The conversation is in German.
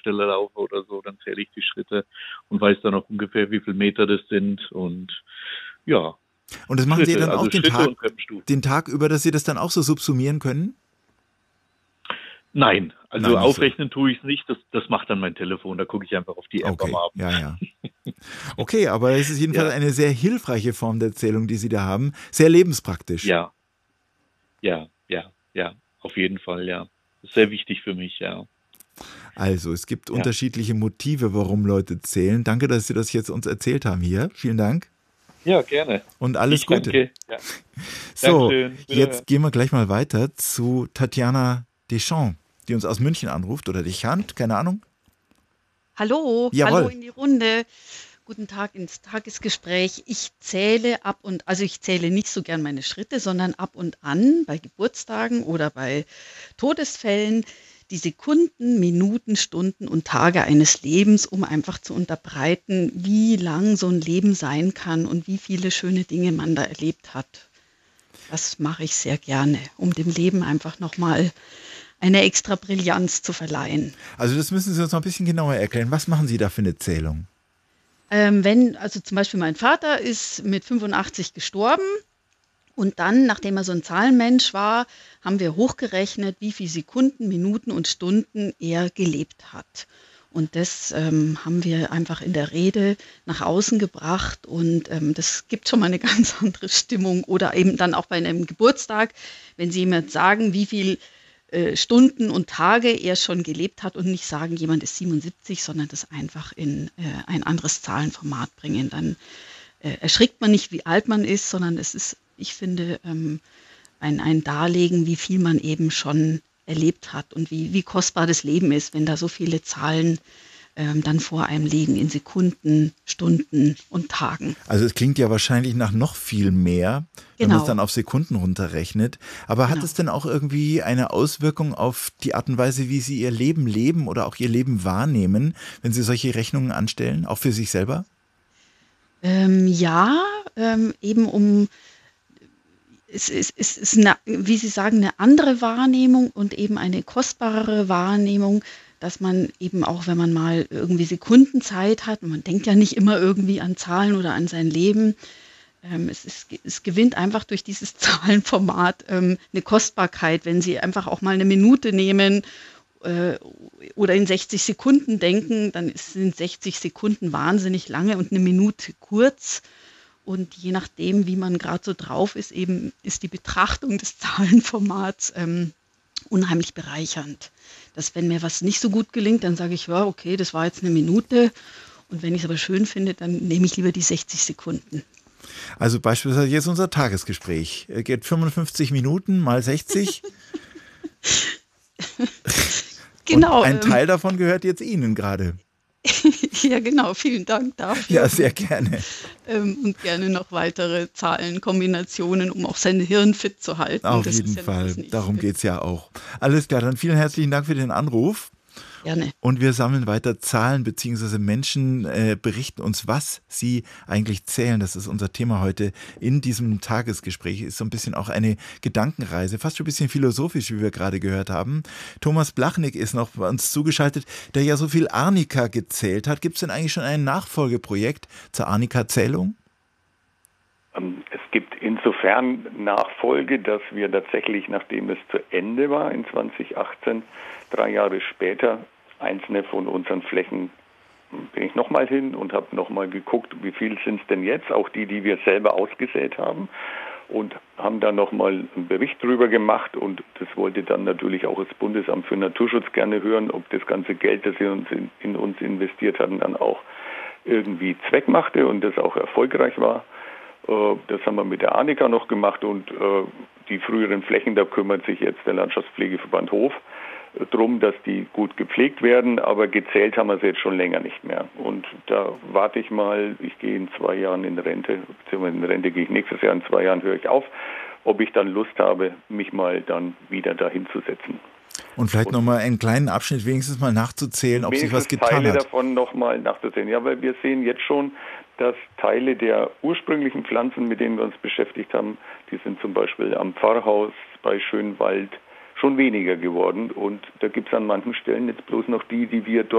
Tankstelle laufe oder so, dann zähle ich die Schritte und weiß dann auch ungefähr, wie viele Meter das sind und ja, Und das machen Sie Schritte, dann auch also Schritte und Treppenstufen. den Tag über, dass Sie das dann auch so subsumieren können? Nein, also Nein, nicht so. aufrechnen tue ich es nicht, das macht dann mein Telefon, da gucke ich einfach auf die App am Okay, Abend. ja, ja. Okay, aber es ist jedenfalls Ja, eine sehr hilfreiche Form der Erzählung, die Sie da haben. Sehr lebenspraktisch. ja, ja, auf jeden Fall, ja. Ist sehr wichtig für mich, ja. Also, es gibt Ja, unterschiedliche Motive, warum Leute zählen. Danke, dass Sie das jetzt uns erzählt haben hier. Vielen Dank ja, gerne. und alles Ich Gute. danke. Ja, So, Dankeschön. jetzt Wiederhören. gehen wir gleich mal weiter zu Tatjana Deschamps, die uns aus München anruft oder Deschant, keine Ahnung. Hallo, hallo Jawohl. in die Runde. Guten Tag ins Tagesgespräch. Ich zähle nicht so gern meine Schritte, sondern ab und an bei Geburtstagen oder bei Todesfällen die Sekunden, Minuten, Stunden und Tage eines Lebens, um einfach zu unterbreiten, wie lang so ein Leben sein kann und wie viele schöne Dinge man da erlebt hat. Das mache ich sehr gerne, um dem Leben einfach nochmal eine extra Brillanz zu verleihen. Also das müssen Sie uns noch ein bisschen genauer erklären. Was machen Sie da für eine Zählung? Also zum Beispiel mein Vater ist mit 85 gestorben und dann, nachdem er so ein Zahlenmensch war, haben wir hochgerechnet, wie viele Sekunden, Minuten und Stunden er gelebt hat. Und das haben wir einfach in der Rede nach außen gebracht und das gibt schon mal eine ganz andere Stimmung. Oder eben dann auch bei einem Geburtstag, wenn Sie jemand sagen, wie viel Stunden und Tage er schon gelebt hat und nicht sagen, jemand ist 77, sondern das einfach in ein anderes Zahlenformat bringen. Dann erschrickt man nicht, wie alt man ist, sondern es ist, ich finde, ein Darlegen, wie viel man eben schon erlebt hat und wie kostbar das Leben ist, wenn da so viele Zahlen dann vor einem liegen in Sekunden, Stunden und Tagen. Also es klingt ja wahrscheinlich nach noch viel mehr, wenn man es dann Genau, auf Sekunden runterrechnet. Aber hat es genau. denn auch irgendwie eine Auswirkung auf die Art und Weise, wie Sie Ihr Leben leben oder auch Ihr Leben wahrnehmen, wenn Sie solche Rechnungen anstellen, auch für sich selber? Ja, eben es ist eine, wie Sie sagen, eine andere Wahrnehmung und eben eine kostbarere Wahrnehmung, dass man eben auch, wenn man mal irgendwie Sekundenzeit hat, man denkt ja nicht immer irgendwie an Zahlen oder an sein Leben, es gewinnt einfach durch dieses Zahlenformat eine Kostbarkeit, wenn Sie einfach auch mal eine Minute nehmen äh, oder in 60 Sekunden denken, dann sind 60 Sekunden wahnsinnig lange und eine Minute kurz. Und je nachdem, wie man gerade so drauf ist, eben ist die Betrachtung des Zahlenformats unheimlich bereichernd. Dass wenn mir was nicht so gut gelingt, dann sage ich, ja, okay, das war jetzt eine Minute. Und wenn ich es aber schön finde, dann nehme ich lieber die 60 Sekunden. Also beispielsweise jetzt unser Tagesgespräch. Geht 55 Minuten mal 60 und Genau, ein Teil davon gehört jetzt Ihnen gerade. ja genau, vielen Dank dafür Ja, sehr gerne. und gerne noch weitere Zahlenkombinationen, um auch sein Hirn fit zu halten. Auf Das ist jeden ja noch Fall. das Darum Nächste. geht es ja auch. Alles klar, dann vielen herzlichen Dank für den Anruf. Gerne. Und wir sammeln weiter Zahlen, beziehungsweise Menschen berichten uns, was sie eigentlich zählen. Das ist unser Thema heute in diesem Tagesgespräch. Ist so ein bisschen auch eine Gedankenreise, fast schon ein bisschen philosophisch, wie wir gerade gehört haben. Thomas Blachnik ist noch bei uns zugeschaltet, der ja so viel Arnika gezählt hat. Gibt es denn eigentlich schon ein Nachfolgeprojekt zur Arnika-Zählung? Es gibt insofern Nachfolge, dass wir tatsächlich, nachdem es zu Ende war in 2018, 3 Jahre später, einzelne von unseren Flächen bin ich nochmal hin und habe nochmal geguckt, wie viel sind es denn jetzt, auch die wir selber ausgesät haben, und haben dann nochmal einen Bericht drüber gemacht, und das wollte dann natürlich auch das Bundesamt für Naturschutz gerne hören, ob das ganze Geld, das sie in uns investiert hatten, dann auch irgendwie Zweck machte und das auch erfolgreich war. Das haben wir mit der Arnika noch gemacht, und die früheren Flächen, da kümmert sich jetzt der Landschaftspflegeverband Hof drum, dass die gut gepflegt werden, aber gezählt haben wir sie jetzt schon länger nicht mehr. Und da warte ich mal, ich gehe in 2 Jahren in Rente, beziehungsweise in Rente gehe ich nächstes Jahr, in 2 Jahren höre ich auf, ob ich dann Lust habe, mich mal dann wieder dahin zu setzen. Und vielleicht nochmal einen kleinen Abschnitt wenigstens mal nachzuzählen, ob sich was Wenigstens getan Teile hat. davon nochmal nachzusehen. Ja, weil wir sehen jetzt schon, dass Teile der ursprünglichen Pflanzen, mit denen wir uns beschäftigt haben, die sind zum Beispiel am Pfarrhaus bei Schönwald schon weniger geworden. Und da gibt es an manchen Stellen jetzt bloß noch die wir dort